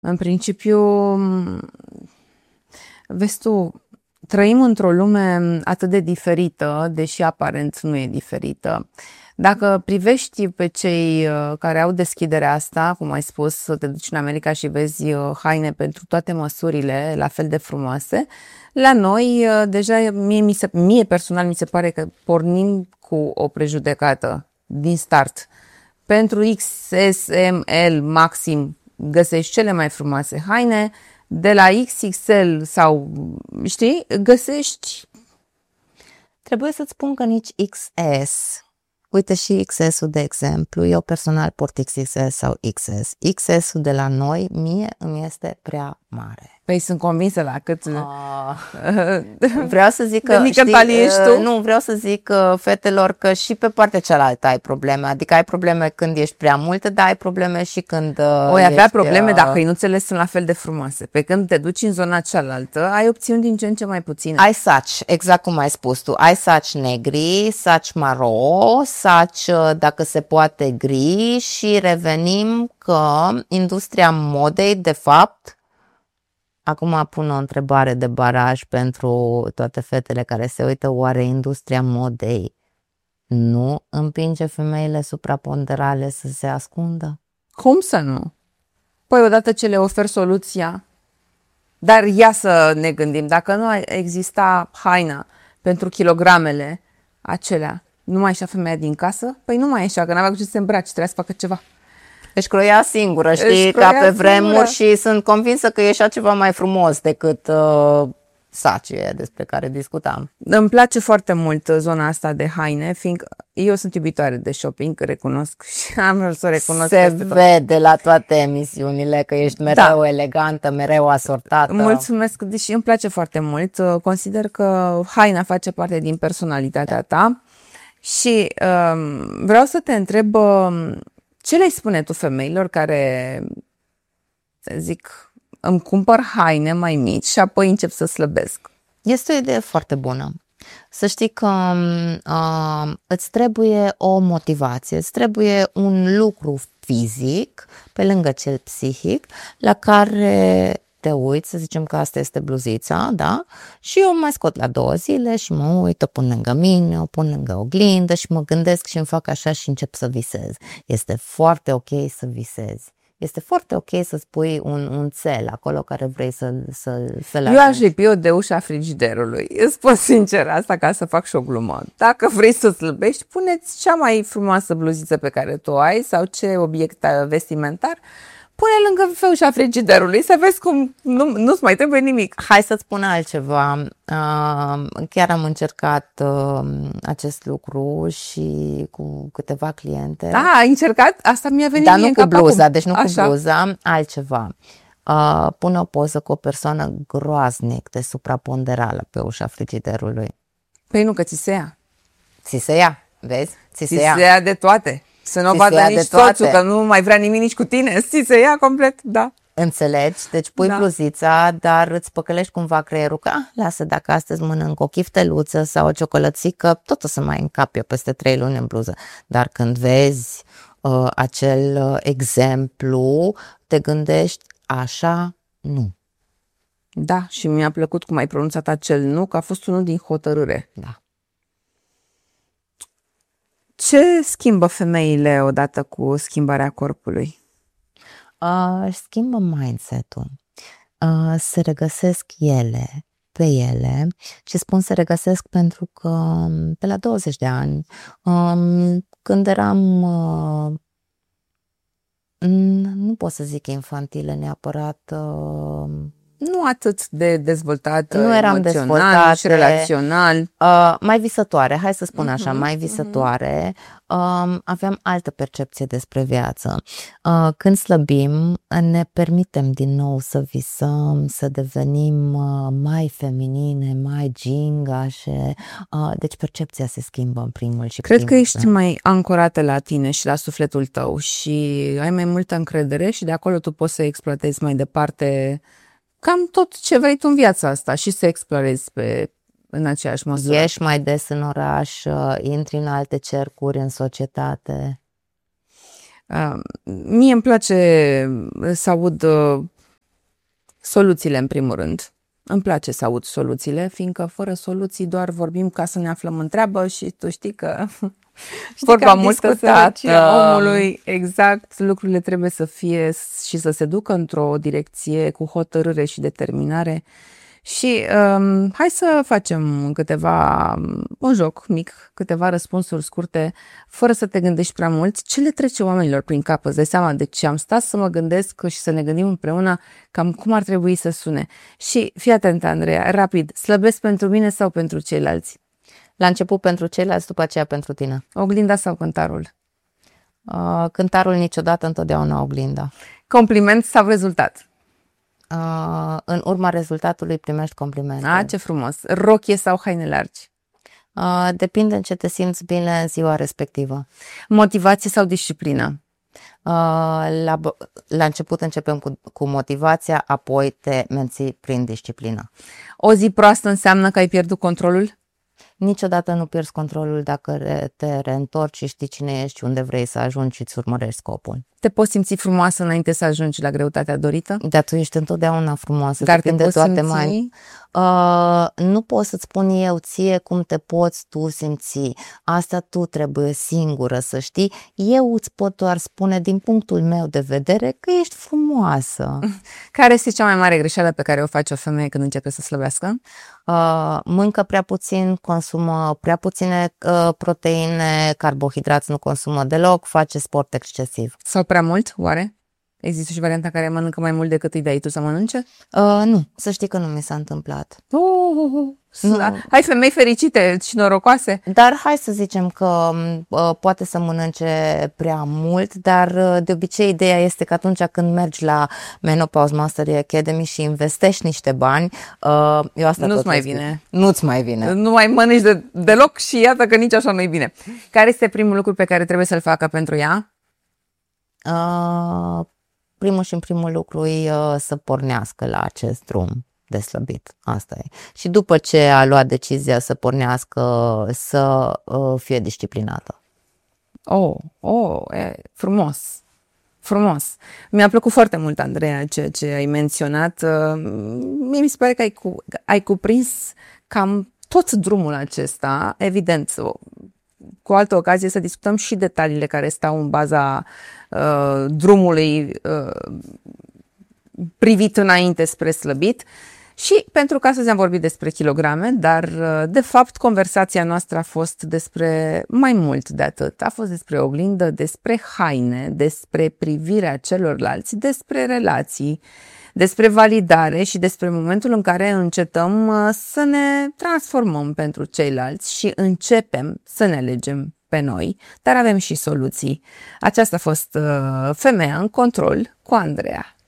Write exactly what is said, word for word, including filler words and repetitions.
În principiu, vezi tu, trăim într-o lume atât de diferită, deși aparent nu e diferită. Dacă privești pe cei care au deschiderea asta, cum ai spus, să te duci în America și vezi haine pentru toate măsurile la fel de frumoase, la noi deja mie, mi se, mie personal mi se pare că pornim cu o prejudecată din start. Pentru X S, M, L, maxim găsești cele mai frumoase haine, de la X X L sau, știi, găsești... Trebuie să-ți spun că nici X S, uite și X S-ul de exemplu, eu personal port X X L sau X S. X S-ul de la noi, mie îmi este prea mare. Păi sunt convinsă la cât... Uh, vreau să zic că... Mică talie ești tu? Nu, vreau să zic uh, fetelor că și pe partea cealaltă ai probleme. Adică ai probleme când ești prea multă, dar ai probleme și când uh, Oi avea ești, probleme uh, dacă hăinuțele sunt la fel de frumoase. Pe când te duci în zona cealaltă, ai opțiuni din ce în ce mai puține. Ai saci, exact cum ai spus tu. Ai saci negri, saci maro, saci, dacă se poate, gri și revenim că industria modei, de fapt... Acum pun o întrebare de baraj pentru toate fetele care se uită, oare industria modei nu împinge femeile supraponderale să se ascundă? Cum să nu? Păi odată ce le ofer soluția, dar ia să ne gândim, dacă nu exista haina pentru kilogramele acelea, nu mai ieșea femeia din casă? Păi nu mai ieșea, că n-avea cu ce să se îmbrace, trebuia să facă ceva. Își croia singură, știi, ca pe vremuri singură. Și sunt convinsă că ieșea ceva mai frumos decât uh, sacie despre care discutam. Îmi place foarte mult zona asta de haine, fiindcă eu sunt iubitoare de shopping, recunosc și am să o recunosc. Se vede la toate emisiunile că ești mereu da. elegantă, mereu asortată. Mulțumesc, deși îmi place foarte mult. Consider că haina face parte din personalitatea ta și um, vreau să te întreb... Um, ce le spune tu femeilor care, să zic, îmi cumpăr haine mai mici și apoi încep să slăbesc? Este o idee foarte bună. Să știi că uh, îți trebuie o motivație, îți trebuie un lucru fizic, pe lângă cel psihic, la care te uiți, să zicem că asta este bluzița, da? Și eu mai scot la două zile și mă uit, o pun lângă mine, o pun lângă oglindă și mă gândesc și îmi fac așa și încep să visez. Este foarte ok să visezi. Este foarte ok să-ți pui un, un țel acolo care vrei să-l să, să Eu aș lipi-o de ușa frigiderului. Îți spun sincer asta ca să fac și o glumă. Dacă vrei să slăbești, puneți cea mai frumoasă bluziță pe care tu ai sau ce obiect vestimentar, pune lângă ușa frigiderului să vezi cum nu, nu-ți mai trebuie nimic. Hai să-ți spun altceva. Uh, chiar am încercat uh, acest lucru și cu câteva cliente. Da, ai încercat? Asta mi-a venit Dar mie nu în cu cap bluza, acum. deci nu Așa. cu bluza, altceva. Uh, pune o poză cu o persoană groaznic de supraponderală pe ușa frigiderului. Păi nu, că ți se ia. Ți se ia, vezi? Ți se Ți ia. se ia de toate. Să nu o Ți se vadă ia nici de toate. soțul, că nu mai vrea nimic nici cu tine. Ți se ia complet, da. Înțelegi? Deci pui Da. bluzița, dar îți păcălești cumva creierul că, ah, lasă, dacă astăzi mănânc o chifteluță sau o ciocolățică, tot o să mai încap eu peste trei luni în bluză. Dar când vezi uh, acel uh, exemplu, te gândești, așa, nu. Da, și mi-a plăcut cum ai pronunțat acel nu, că a fost unul din hotărâre. Da. Ce schimbă femeile odată cu schimbarea corpului? Uh, își schimbă mindset-ul. Uh, se regăsesc ele, pe ele și spun se regăsesc pentru că pe la douăzeci de ani, um, când eram, uh, nu pot să zic infantile neapărat, uh, Nu atât de dezvoltată, nu eram emoțional dezvoltate, și relațional. Uh, mai visătoare, hai să spun Uh-huh, așa, mai visătoare, uh-huh. uh, aveam altă percepție despre viață. Uh, când slăbim, ne permitem din nou să visăm, să devenim uh, mai feminine, mai gingașe, uh, deci percepția se schimbă în primul și Cred primul că ești rând. mai ancorată la tine și la sufletul tău și ai mai multă încredere și de acolo tu poți să exploatezi mai departe cam tot ce vrei tu în viața asta și să explorezi pe, în aceeași măsură. Ieși mai des în oraș, uh, intri în alte cercuri, în societate. Uh, mie îmi place să aud uh, Soluțiile, în primul rând. Îmi place să aud soluțiile, fiindcă fără soluții doar vorbim ca să ne aflăm în treabă și tu știi că știi vorba multă sărăcia omului, exact, lucrurile trebuie să fie și să se ducă într-o direcție cu hotărâre și determinare. Și um, hai să facem câteva, un joc mic, câteva răspunsuri scurte, fără să te gândești prea mult. Ce le trece oamenilor prin cap? Îți dai seama? Deci am stat să mă gândesc și să ne gândim împreună cam cum ar trebui să sune. Și fii atentă, Andreea, rapid, slăbesc pentru mine sau pentru ceilalți? La început pentru ceilalți, după aceea pentru tine. Oglinda sau cântarul? Uh, cântarul niciodată, întotdeauna oglinda. Compliment sau rezultat? Uh, în urma rezultatului primești complimente. A, ce frumos! Rochie sau haine largi? Uh, depinde în ce te simți bine în ziua respectivă. Motivație sau disciplină? Uh, la, la început începem cu, cu motivația, apoi te menții prin disciplină. O zi proastă înseamnă că ai pierdut controlul? Niciodată nu pierzi controlul dacă te reîntorci și știi cine ești și unde vrei să ajungi și îți urmărești scopul. Te poți simți frumoasă înainte să ajungi la greutatea dorită? Dar tu ești întotdeauna frumoasă. Dar te poți toate simți? Mai... Uh, nu pot să-ți spun eu ție cum te poți tu simți. Asta tu trebuie singură să știi. Eu îți pot doar spune din punctul meu de vedere că ești frumoasă. Care este cea mai mare greșeală pe care o face o femeie când începe să slăbească? Uh, mâncă prea puțin, consumă prea puține uh, proteine, carbohidrați nu consumă deloc, face sport excesiv. Sau prea mult, oare? Există și varianta care mănâncă mai mult decât îi dai tu să mănânce? Uh, nu, să știi că nu mi s-a întâmplat. Uh, uh, uh. Nu. Hai femei fericite și norocoase. Dar hai să zicem că uh, poate să mănânce prea mult, dar uh, de obicei ideea este că atunci când mergi la Menopause Mastery Academy și investești niște bani, uh, eu asta nu-ți tot mai spun. vine. Nu-ți mai vine. Nu mai mănânci de, deloc și iată că nici așa nu-i bine. Care este primul lucru pe care trebuie să-l facă pentru ea? Uh, primul și în primul lucru e uh, să pornească la acest drum de slăbit. Asta e. Și după ce a luat decizia să pornească, să uh, fie disciplinată. Oh, oh, e frumos. Frumos. Mi-a plăcut foarte mult, Andreea, ceea ce ai menționat. Mie mi se pare că ai, cu, ai cuprins cam tot drumul acesta. Evident, cu altă ocazie să discutăm și detaliile care stau în baza uh, drumului uh, privit înainte spre slăbit. Și pentru că astăzi am vorbit despre kilograme, dar de fapt conversația noastră a fost despre mai mult de atât. A fost despre oglindă, despre haine, despre privirea celorlalți, despre relații, despre validare și despre momentul în care încetăm să ne transformăm pentru ceilalți și începem să ne alegem pe noi, dar avem și soluții. Aceasta a fost Femeia în control cu Andreea.